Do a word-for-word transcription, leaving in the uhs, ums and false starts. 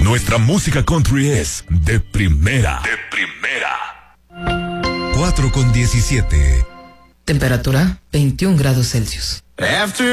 Nuestra música country es de primera. De primera. cuatro con diecisiete. Temperatura veintiún grados Celsius. After